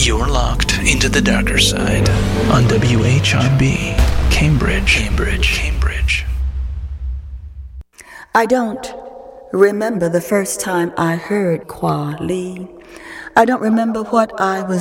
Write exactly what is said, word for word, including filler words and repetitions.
You're locked into the darker side on W H R B, Cambridge, Cambridge, Cambridge. I don't remember the first time I heard Kwa Lee. I don't remember what I was